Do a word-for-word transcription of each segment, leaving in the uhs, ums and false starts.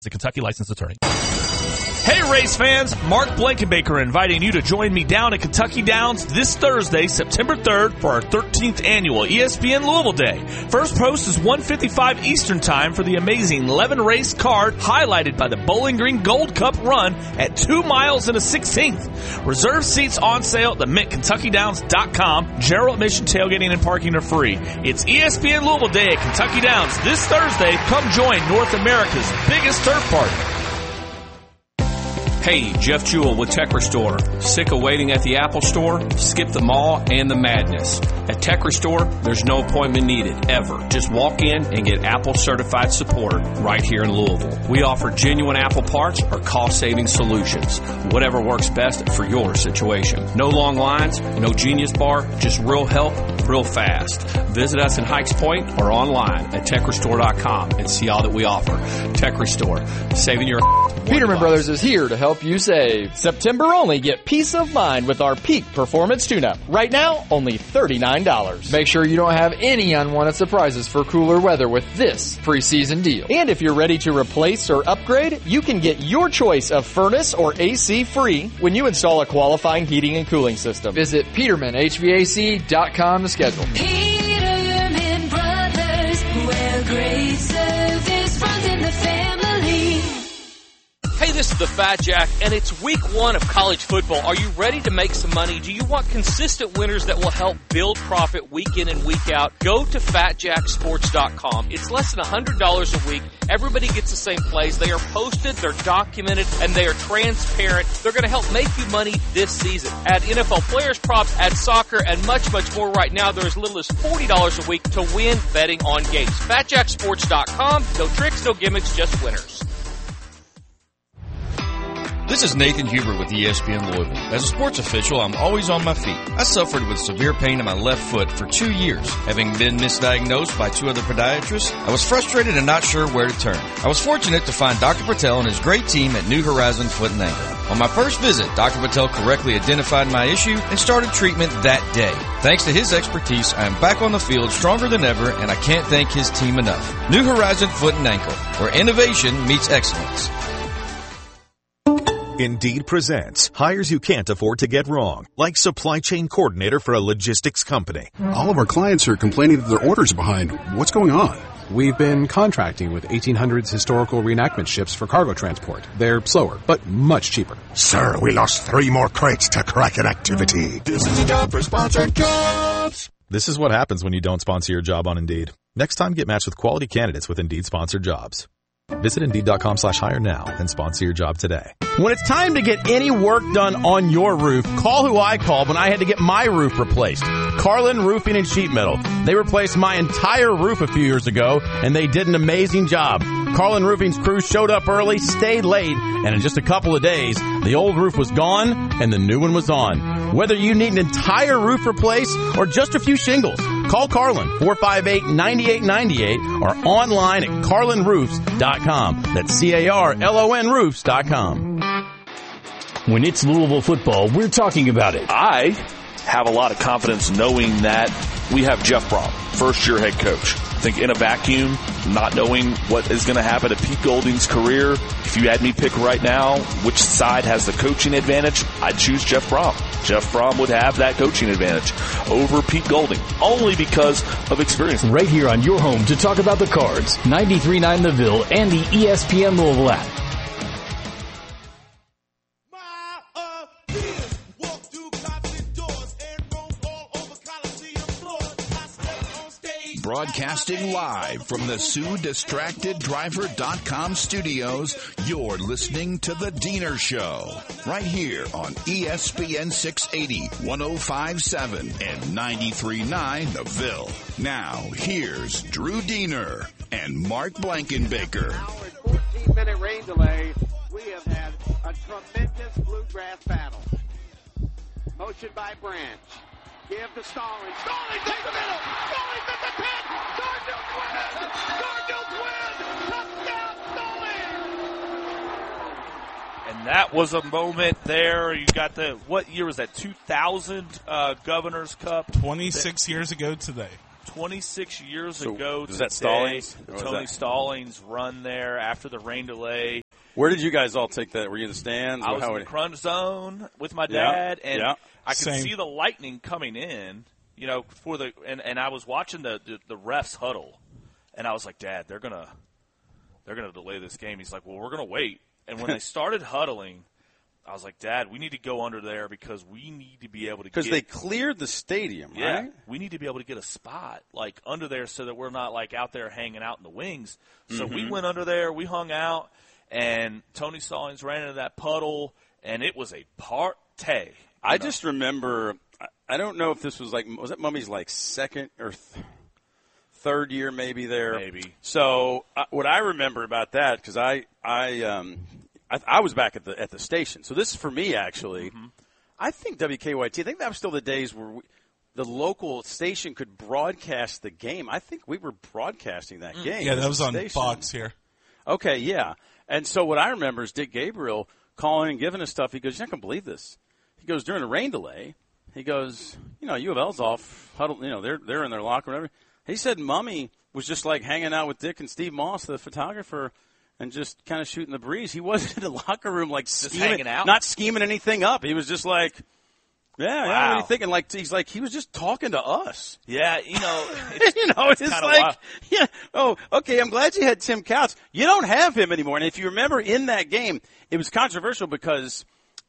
The Kentucky licensed attorney. Hey race fans, Mark Blankenbaker inviting you to join me down at Kentucky Downs this Thursday, September third for our thirteenth annual E S P N Louisville Day. First post is one fifty-five Eastern Time for the amazing eleven race card highlighted by the Bowling Green Gold Cup run at two miles and a sixteenth. Reserve seats on sale at the mint kentucky downs dot com. General admission, tailgating, and parking are free. It's E S P N Louisville Day at Kentucky Downs this Thursday. Come join North America's biggest turf party. Hey, Jeff Jewell with Tech Restore. Sick of waiting at the Apple Store? Skip the mall and the madness. At Tech Restore, there's no appointment needed, ever. Just walk in and get Apple certified support right here in Louisville. We offer genuine Apple parts or cost-saving solutions. Whatever works best for your situation. No long lines, no Genius Bar, just real help, real fast. Visit us in Hikes Point or online at tech restore dot com and see all that we offer. Tech Restore, saving your Peterman Brothers is here to help you save. September only, get peace of mind with our Peak Performance Tune-Up. Right now, only thirty-nine dollars. Make sure you don't have any unwanted surprises for cooler weather with this preseason deal. And if you're ready to replace or upgrade, you can get your choice of furnace or A C free when you install a qualifying heating and cooling system. Visit peterman h v a c dot com to schedule. Peterman Brothers, where great service runs in the family. Hey, this is the Fat Jack, and it's week one of college football. Are you ready to make some money? Do you want consistent winners that will help build profit week in and week out? Go to fat jack sports dot com. It's less than one hundred dollars a week. Everybody gets the same plays. They are posted, they're documented, and they are transparent. They're going to help make you money this season. Add N F L players, props, add soccer, and much, much more. Right now, there is as little as forty dollars a week to win betting on games. fat jack sports dot com. No tricks, no gimmicks, just winners. This is Nathan Huber with E S P N Louisville. As a sports official, I'm always on my feet. I suffered with severe pain in my left foot for two years. Having been misdiagnosed by two other podiatrists, I was frustrated and not sure where to turn. I was fortunate to find Doctor Patel and his great team at New Horizon Foot and Ankle. On my first visit, Doctor Patel correctly identified my issue and started treatment that day. Thanks to his expertise, I am back on the field stronger than ever, and I can't thank his team enough. New Horizon Foot and Ankle, where innovation meets excellence. Indeed presents hires you can't afford to get wrong, like supply chain coordinator for a logistics company. All of our clients are complaining that their orders are behind. What's going on? We've been contracting with eighteen hundreds historical reenactment ships for cargo transport. They're slower, but much cheaper. Sir, we lost three more crates to Kraken activity. This is a job for sponsored jobs. This is what happens when you don't sponsor your job on Indeed. Next time, get matched with quality candidates with Indeed sponsored jobs. Visit Indeed.com slash hire now and sponsor your job today. When it's time to get any work done on your roof, call who I called when I had to get my roof replaced. Carlin Roofing and Sheet Metal. They replaced my entire roof a few years ago, and they did an amazing job. Carlin Roofing's crew showed up early, stayed late, and in just a couple of days, the old roof was gone and the new one was on. Whether you need an entire roof replaced or just a few shingles, call Carlin, four five eight, nine eight nine eight, or online at carlin roofs dot com. That's C A R L O N roofs dot com. When it's Louisville football, we're talking about it. I have a lot of confidence knowing that we have Jeff Brom, first-year head coach. I think in a vacuum, not knowing what is going to happen to Pete Golding's career, if you had me pick right now which side has the coaching advantage, I'd choose Jeff Brom. Jeff Brom would have that coaching advantage over Pete Golding, only because of experience. Right here on your home to talk about the Cards, ninety-three point nine The Ville and the E S P N Louisville app. Broadcasting live from the Sue Distracted Driver dot com studios, you're listening to The Diener Show, right here on E S P N six eighty, one oh five point seven, and ninety-three point nine The Ville. Now, here's Drew Diener and Mark Blankenbaker. fourteen-minute rain delay. We have had a tremendous bluegrass battle. Motion by Branch. Give to Stallings. Stallings takes the middle. Stallings at the ten. Cardinals win. Cardinals win. Touchdown, Stallings. And that was a moment there. You got the, what year was that, two thousand uh, Governor's Cup? twenty-six years ago today. twenty-six years so ago was today, that Stallings? the Tony that? Stallings run there after the rain delay. Where did you guys all take that? Were you in the stands? I was How in the crunch zone with my Yeah, dad, and yeah. I could Same. see the lightning coming in, you know, for the and, and I was watching the, the, the refs huddle, and I was like, Dad, they're gonna they're gonna delay this game. He's like, well, we're gonna wait. And when they started huddling, I was like, Dad, we need to go under there because we need to be able to Because get they cleared the stadium, yeah, right? we need to be able to get a spot like under there so that we're not like out there hanging out in the wings. So we Mhm. went under there, we hung out, and Tony Stallings ran into that puddle, and it was a party. I just remember, I- I don't know if this was like, was it Mummy's like second or th- third year maybe there? Maybe. So uh, what I remember about that, because I, I, um, I, I was back at the at the station. So this is for me, actually. Mm-hmm. I think W K Y T, I think that was still the days where we, the local station could broadcast the game. I think we were broadcasting that Mm. game. Yeah, as that was a on station. Fox here. Okay, yeah. And so what I remember is Dick Gabriel calling and giving us stuff. He goes, you're not going to believe this. He goes, during a rain delay, he goes, you know, U of L's off, huddled, you know, they're they're in their locker room. He said Mummy was just like hanging out with Dick and Steve Moss, the photographer, and just kind of shooting the breeze. He wasn't in the locker room like scheming, hanging out? not scheming anything up. He was just like, yeah, yeah, what are Wow. you thinking? Like, he's like, he was just talking to us. Yeah, you know, it's, you know, it's, it's kinda like, wild. yeah, oh, okay, I'm glad you had Tim Couch. You don't have him anymore. And if you remember in that game, it was controversial because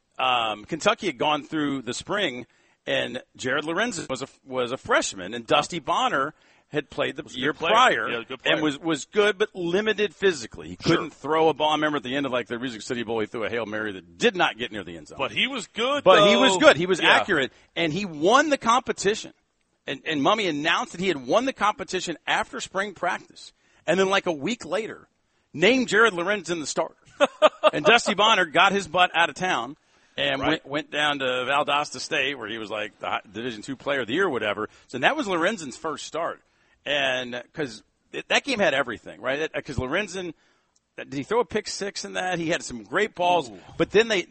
um, Kentucky had gone through the spring, and Jared Lorenzen was a was a freshman, and Dusty Bonner had played the a year good player. prior Yeah, good player. and was was good but limited physically. He Sure. couldn't throw a ball. I remember at the end of like the Music City Bowl, he threw a Hail Mary that did not get near the end zone. but he was good. But he though. was good. He was Yeah. accurate, and he won the competition. And, and Mummy announced that he had won the competition after spring practice. And then like a week later, named Jared Lorenzen the starter. And Dusty Bonner got his butt out of town and Right. went, went down to Valdosta State where he was like the Division two player of the year or whatever. So that was Lorenzen's first start. And because that game had everything, right? Because Lorenzen, did he throw a pick six in that? He had some great balls. Ooh. But then they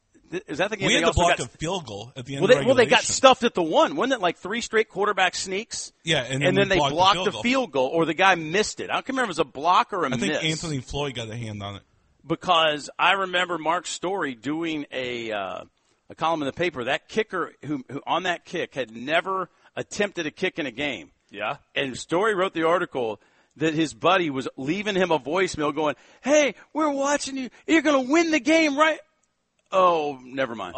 – is that the game We they had to also block got, a field goal at the end well, of they, well, they got regulation. stuffed at the one. Wasn't it like three straight quarterback sneaks? Yeah, and and then then we they blocked the blocked field the goal. field goal, or the guy missed it. I don't remember if it was a block or a I think miss. Anthony Floyd got a hand on it. Because I remember Mark Story doing a uh, a column in the paper. That kicker who, who on that kick had never attempted a kick in a game. Yeah. And Story wrote the article that his buddy was leaving him a voicemail going, hey, we're watching you. You're going to win the game, right? Oh, never mind.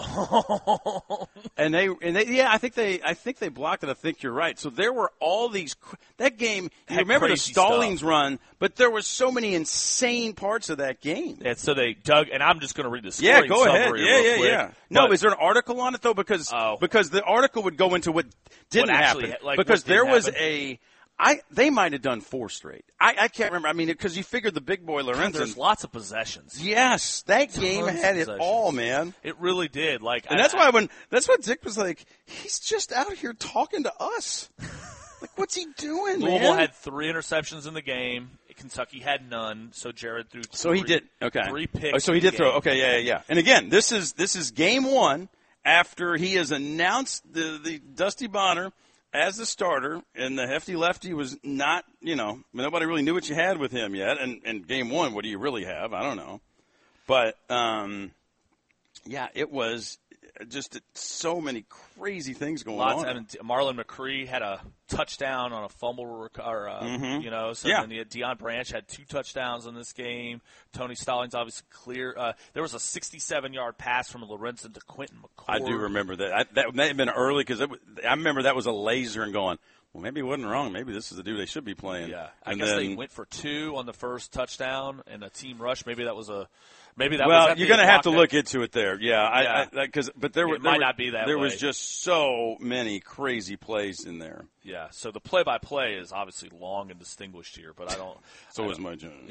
and they, and they, yeah, I think they, I think they blocked it. I think you're right. So there were all these, cr- that game, you Had remember the crazy Stallings stuff. run, but there was so many insane parts of that game. And so they dug, and I'm just going to read the story. Yeah, go ahead. summary Yeah, real yeah, quick. yeah. No, But is there an article on it though? Because Oh. because the article would go into what didn't What actually happen. ha- like, because what didn't there was happen? a, I they might have done four straight. I, I can't remember. I mean, because you figured the big boy God, Lorenzen. there's lots of possessions. Yes, that game Tons of had it possessions. all, man. It really did. Like, And I- that's why when that's why Dick was like, he's just out here talking to us. Like, what's he doing, Louisville man? had three interceptions in the game. Kentucky had none. So Jared threw. Three, So he did. Okay. Three picks. Oh, so he in the did throw. game. Okay. Yeah. Yeah. Yeah. And again, this is this is game one after he has announced the the Dusty Bonner as the starter, and the hefty lefty was not. You know, nobody really knew what you had with him yet. And and game one, what do you really have? I don't know. But um, yeah, it was just so many crazy things going Lots. on. I mean, Marlon McCree had a touchdown on a fumble, rec- or uh, Mhm. you know. So Yeah. then the, Deion Branch had two touchdowns in this game. Tony Stallings obviously clear. Uh, there was a sixty-seven yard pass from Lorenzen to Quentin McCord. I do remember that. I, that may have been early because I remember that was a laser and going, well, maybe it wasn't wrong. Maybe this is the dude they should be playing. Yeah, I And guess they then- went for two on the first touchdown and a team rush. Maybe that was a. Maybe that. well, was you're going to have to block look into it there. Yeah, Yeah. I, I, cause, but there It were might there were- not be that There way. was just so many crazy plays in there. Yeah, so the play-by-play is obviously long and distinguished here, but I don't. So I was don't- my job.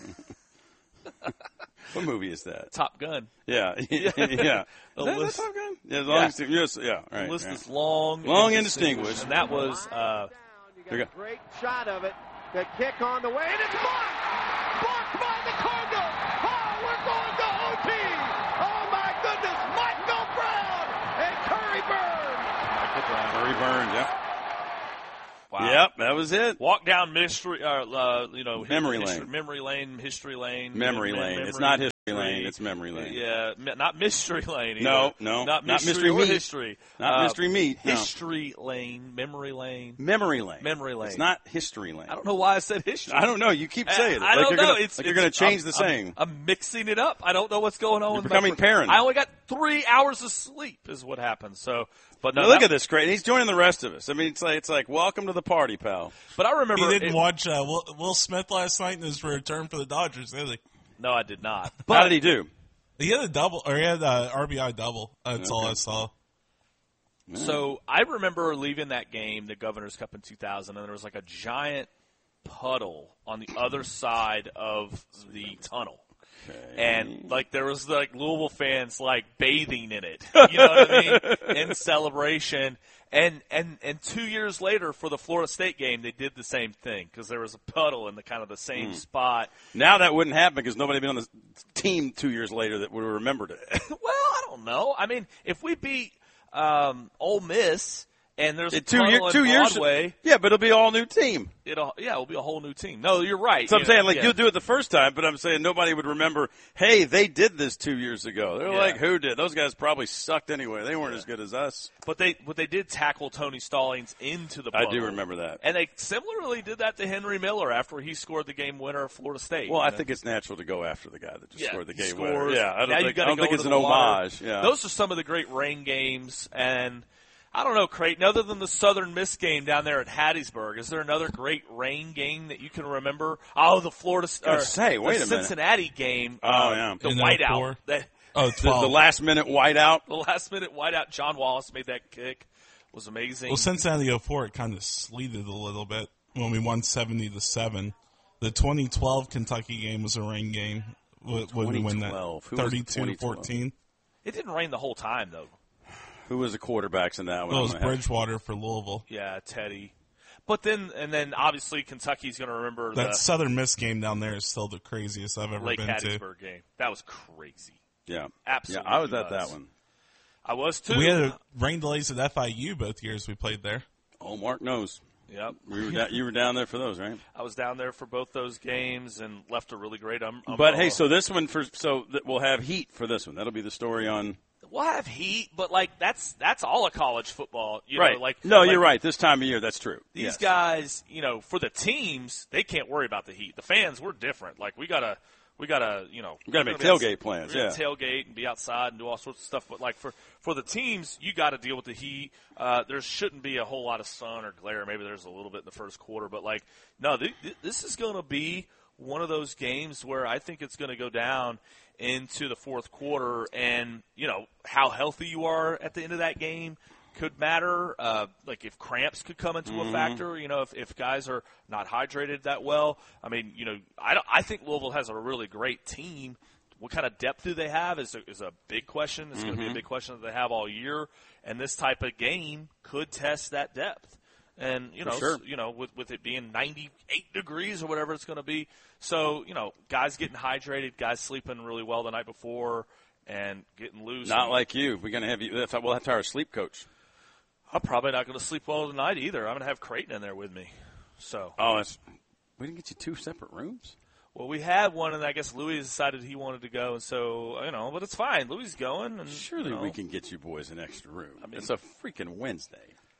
What movie is that? Top Gun. Yeah, yeah. yeah. Is The that list- Top Gun? Yeah, as long Yeah. as yes, yeah. All right, The list yeah. is long, long and distinguished. and that was. Uh, There you go. Great shot of it. The kick on the way, and it's blocked! Blocked by the Cardinals! Oh, we're going to O T! Oh, my goodness! Michael Brown and Curry Burns! Curry Burns, yeah. Wow. Yep, that was it. Walk down mystery, uh, uh, you know, Memory history, lane. Memory lane, history lane. Memory mem- lane. Memory It's not history history. lane. It's memory lane. Yeah, me- not mystery lane. Either. No, no, not not mystery, mystery or meat. history. Not Uh, mystery meat. No. History lane, memory lane, Memory lane. memory lane. It's not history lane. I don't know why I said history. I don't know. You keep saying it. I, I like don't you're know. Gonna, it's like you're going it's- to change I'm, the saying. I'm, I'm mixing it up. I don't know what's going on. You're with becoming my, paranoid. I only got three hours of sleep, is what happened. So, but no, Now, look that- at this, Creighton. He's joining the rest of us. I mean, it's like it's like welcome to the party, pal. But I remember He didn't it- watch uh, Will, Will Smith last night in his return for the Dodgers, did he? No, I did not. But, How did he do? He had a double, or he had a R B I double. That's all I saw. So I remember leaving that game, the Governor's Cup in two thousand, and there was like a giant puddle on the other side of the tunnel. And like there was like Louisville fans like bathing in it, you know what I mean, in celebration. And and and two years later for the Florida State game, they did the same thing because there was a puddle in the kind of the same Hmm. spot. Now that wouldn't happen because nobody had been on the team two years later that would have remembered it. Well, I don't know. I mean, if we beat um, Ole Miss and there's a two puddle year, in two years, Broadway, yeah, but it'll be all new team. it'll yeah, it'll be a whole new team. No, you're right. So I'm You saying, know, like, yeah. you'll do it the first time, but I'm saying nobody would remember, hey, they did this two years ago. They're Yeah. like, who did? Those guys probably sucked anyway. They weren't as good as us. But they but they did tackle Tony Stallings into the I puddle. do remember that. And they similarly did that to Henry Miller after he scored the game winner of Florida State. Well, you I know? think it's natural to go after the guy that just Yeah, scored the he game scores. winner. Yeah, I don't Now you think, gotta I don't go think it's into an the water. homage. Yeah. Those are some of the great rain games. And I don't know, Creighton, other than the Southern Miss game down there at Hattiesburg, is there another great rain game that you can remember? Oh, the Florida I or was gonna say, wait the a minute. Cincinnati game. Oh, uh, yeah. The In oh whiteout. four? That, Oh, the, twelve. the last minute whiteout. the last minute whiteout. John Wallace made that kick. It was amazing. Well, Cincinnati oh four, it kind of sleeted a little bit when we won seventy to seven. The twenty twelve Kentucky game was a rain game when when we win that twenty twelve. Who was thirty-two to twenty twelve? fourteen. It didn't rain the whole time, though. Who was the quarterbacks in that one? Well, it was I'm gonna have- Bridgewater for Louisville. Yeah, Teddy. But then, and then obviously Kentucky's going to remember That the Southern Miss game down there is still the craziest I've ever Lake been to. Hattiesburg game. That was crazy. Yeah. Absolutely. Yeah, I was at nuts. that one. I was too. We had a rain delays at F I U both years we played there. Oh, Mark knows. Yep. You were, da- you were down there for those, right? I was down there for both those games and left a really great um. But hey, so this one for so th- we'll have heat for this one. That'll be the story on. we'll have heat, but like that's that's all of college football. You right. know, like no, like, you're right. This time of year, that's true. These Yes. guys, you know, for the teams, they can't worry about the heat. The fans, we're different. Like we gotta, we gotta, you know, We gotta we're make gonna be tailgate outs- plans, we're gonna yeah. tailgate and be outside and do all sorts of stuff. But like for for the teams, you got to deal with the heat. Uh, there shouldn't be a whole lot of sun or glare. Maybe there's a little bit in the first quarter, but like, no, th- th- this is going to be one of those games where I think it's going to go down into the fourth quarter, and you know how healthy you are at the end of that game could matter. Uh, like if cramps could come into Mhm. a factor, you know, if, if guys are not hydrated that well. I mean, you know, I don't, I think Louisville has a really great team. What kind of depth do they have is a, is a big question. It's going to be a Mhm. big question that they have all year, and this type of game could test that depth. And you For know, sure. s- you know, with with it being ninety-eight degrees or whatever it's going to be, so you know, guys getting hydrated, guys sleeping really well the night before, and getting loose. Not and- like you. We're gonna have you. That's, we'll have to hire a sleep coach. I'm probably not going to sleep well tonight either. I'm going to have Creighton in there with me. So, Oh, that's, we didn't get you two separate rooms. well, we had one, and I guess Louis decided he wanted to go, and so you know, but it's fine. Louis is going, and Surely you know, we can get you boys an extra room. I mean, it's a freaking Wednesday.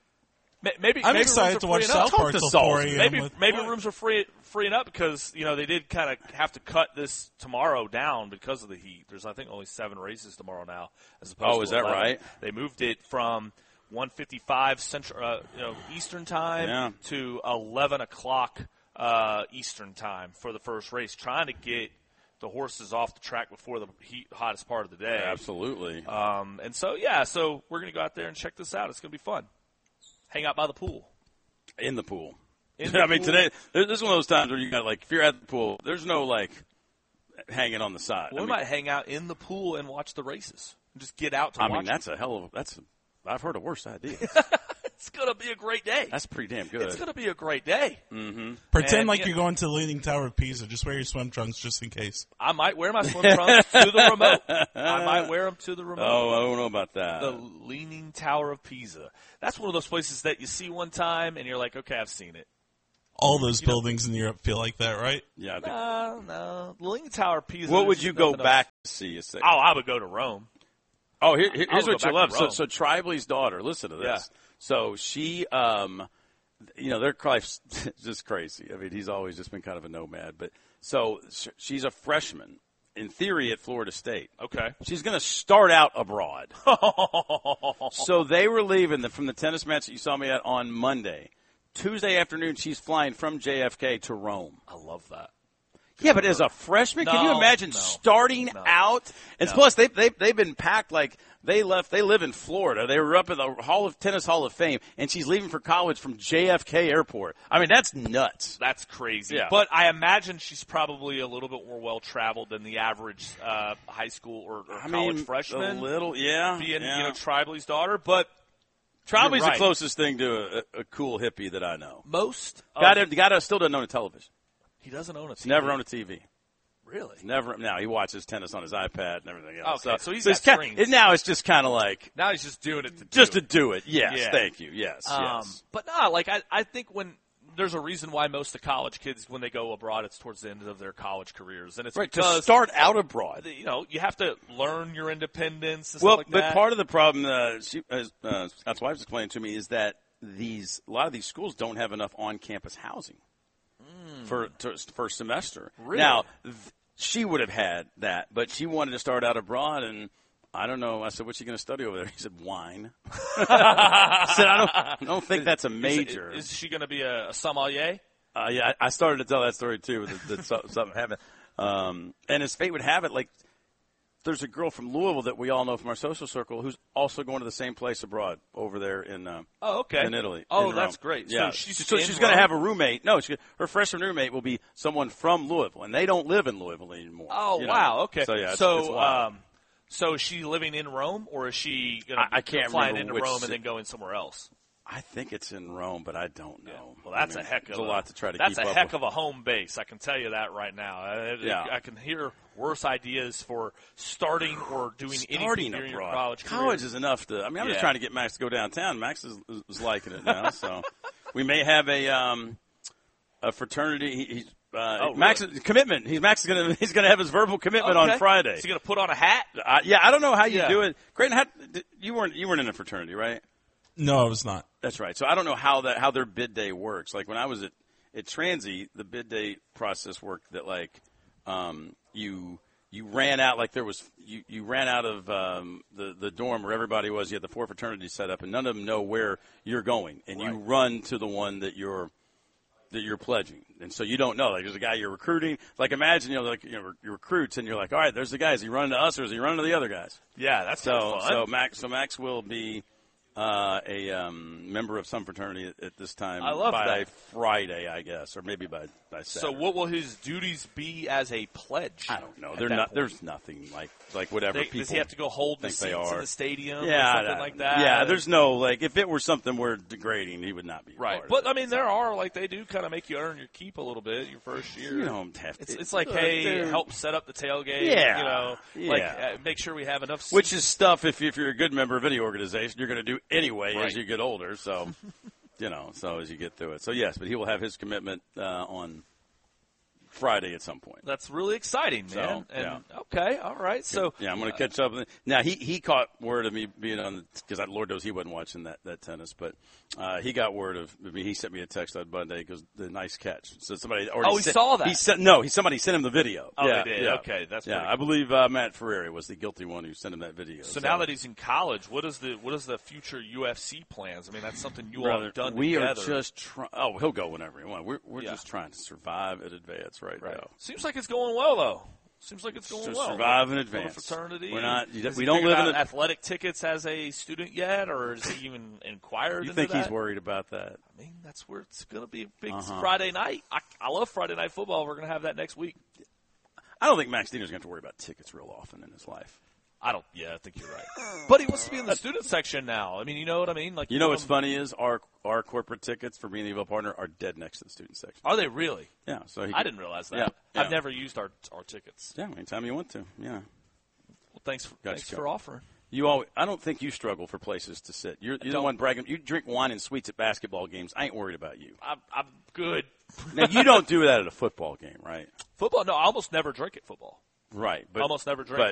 ma- maybe I'm maybe excited rooms to are watch freeing up. South Park till four a.m. Maybe with maybe Floyd. rooms are free freeing up because you know they did kind of have to cut this tomorrow down because of the heat. There's I think only seven races tomorrow now, as opposed Oh, to is that eleven. right? They moved it from one fifty-five Central, uh, you know, Eastern time Yeah. to eleven o'clock uh, Eastern time for the first race, trying to get the horses off the track before the heat, hottest part of the day. Absolutely. Um, and so yeah, so we're gonna go out there and check this out. It's gonna be fun. Hang out by the pool. In the pool. In the I mean, pool. today, this is one of those times where you got, like, if you're at the pool, there's no, like, hanging on the side. We I mean, might hang out in the pool and watch the races. Just get out to I watch. mean, that's a hell of a, that's, a, I've heard of worse ideas. it's going to be a great day. That's pretty damn good. It's going to be a great day. Mm-hmm. Pretend And, like yeah, you're going to the Leaning Tower of Pisa. Just wear your swim trunks just in case. I might wear my swim trunks to the remote. I might wear them to the remote. Oh, I don't know about that. The Leaning Tower of Pisa. That's one of those places that you see one time and you're like, okay, I've seen it. All those you buildings know, in Europe feel like that, right? Yeah. No, no. The Leaning Tower of Pisa. What would you go back else. to see? You say? Oh, I would go to Rome. Oh, here, here, here's what you love. So, Rome. so Tribely's daughter, listen to this. Yeah. So she, um, you know, their life's just crazy. I mean, he's always just been kind of a nomad. But so she's a freshman, in theory, at Florida State. Okay. She's going to start out abroad. So they were leaving the, from the tennis match that you saw me at on Monday. Tuesday afternoon, she's flying from J F K to Rome. I love that. Yeah, but as a freshman, no, can you imagine no, starting no, out? And no. plus, they they they've been packed like they left. They live in Florida. They were up at the Hall of Tennis Hall of Fame, and she's leaving for college from J F K Airport. I mean, that's nuts. That's crazy. Yeah. But I imagine she's probably a little bit more well traveled than the average uh, high school or, or I college mean, freshman. A little, yeah. Being yeah. you know Tribely's daughter, but. Tribely's right. the closest thing to a, a cool hippie that I know. Most guy, the guy still doesn't own a television. He doesn't own a T V. Never owned a T V. Really? Never. Now he watches tennis on his iPad and everything else. Okay, so, so he's so got kind, screens. now it's just kind of like now he's just doing it to just do to do it. Yes, yeah. thank you. Yes, um, yes. But no, like I, I think when there's a reason why most of the college kids, when they go abroad, it's towards the end of their college careers, and it's right because to start out abroad. You know, you have to learn your independence. And well, stuff like but that. part of the problem, uh, she, uh, uh, Scott's wife's explained to me, is that these a lot of these schools don't have enough on-campus housing mm. for to, first semester. Really? Now, th- she would have had that, but she wanted to start out abroad, and I don't know. I said, "What's she going to study over there?" He said, "Wine." I said, "I don't, I don't think that's a major." Is, is she going to be a, a sommelier? Uh, yeah, I started to tell that story too. That, that something happened, um, and as fate would have it, like there's a girl from Louisville that we all know from our social circle who's also going to the same place abroad over there in uh, oh, okay. in Italy. Oh, in that's Rome. great. Yeah, so she's, so she's going to have a roommate. No, she, her freshman roommate will be someone from Louisville, and they don't live in Louisville anymore. Oh, you know? wow. Okay. So yeah, it's, so it's wild. um, so is she living in Rome, or is she going to I, I can't flying remember into which Rome city. and then going somewhere else? I think it's in Rome, but I don't know. Yeah. Well, that's I mean, a heck of there's a lot to try to that's keep a up heck with. of a home base. I can tell you that right now. I, Yeah. I can hear worse ideas for starting or doing Starting anything during your abroad. college career. College is enough to. I mean, I'm Yeah. just trying to get Max to go downtown. Max is, is liking it now, so we may have a um, a fraternity. He, he's uh, Oh, Max really? commitment. He's Max is gonna he's gonna have his verbal commitment Okay. on Friday. Is he going to put on a hat? Uh, yeah, I don't know how you Yeah. do it. Creighton, how, you weren't you weren't in a fraternity, right? No, I was not. That's right. So I don't know how that how their bid day works. Like when I was at at Transy, the bid day process worked that like um, you you ran out like there was you, you ran out of um, the the dorm where everybody was. You had the four fraternities set up, and none of them know where you're going, and you run to the one that you're that you're pledging, and so you don't know. Like there's a guy you're recruiting. Like imagine you know like you know you recruits, and you're like, all right, there's the guy. Is he running to us or is he running to the other guys? Yeah, that's so kinda fun. so Max so Max will be. Uh, a um, member of some fraternity at, at this time I love by that. Friday, I guess, or maybe by, by Saturday. So what will his duties be as a pledge? I don't know. at They're that not. point? There's nothing like like whatever They- people. does he have to go hold the think they seats in are. the stadium Yeah, or something I- like that? Yeah, there's no like if it were something where degrading, he would not be Right, part but of it. I mean, there are like they do kind of make you earn your keep a little bit your first year. You don't have to. It's, it's like, Look, hey, dude. help set up the tailgate. Yeah, you know, like yeah. uh, make sure we have enough. Seats. Which is stuff. If if you're a good member of any organization, you're going to do anyway Right. as you get older. So, you know, so as you get through it. So yes, but he will have his commitment uh, on Friday at some point. That's really exciting, So, man. and, yeah. Okay, all right. So yeah, I'm going to catch up. Now he he caught word of me being on because Lord knows he wasn't watching that, that tennis, but uh, he got word of me. He sent me a text on Monday because the nice catch. So somebody already Oh, he sent, saw that? He sent no. He somebody sent him the video. Oh, yeah, they did? Yeah. Okay, that's yeah. pretty I believe uh, Matt Ferrari was the guilty one who sent him that video. So now that he's in college, what is the what is the future U F C plans? I mean, that's something you all Brother, have done we together. are just trying. Oh, he'll go whenever he wants. We're we're Yeah. just trying to survive and advance right, Right. now. Seems like it's going well, though. Seems like it's going Just well. survive and Little advance. Fraternity. We're not- Has we he don't figured live in out a- athletic tickets as a student yet, or has he even inquired? You into think that? he's worried about that? I mean, that's where it's going to be a big Uh-huh. Friday night. I, I love Friday night football. We're going to have that next week. I don't think Max Diener's going to have to worry about tickets real often in his life. I don't. Yeah, I think you're right. But he wants to be in the student section now. I mean, you know what I mean? Like, you know what's funny is our our corporate tickets for being the Evil Partner are dead next to the student section. Are they really? Yeah. So he I can, didn't realize that. Yeah, I've yeah. never used our our tickets. Yeah, anytime you want to. Yeah. Well, thanks for, Gotcha. thanks for offering. You always, I don't think you struggle for places to sit. You're, you're the one bragging. You drink wine and sweets at basketball games. I ain't worried about you. I'm, I'm good. Now, you don't do that at a football game, right? Football? No, I almost never drink at football. Right. But, almost never drink. But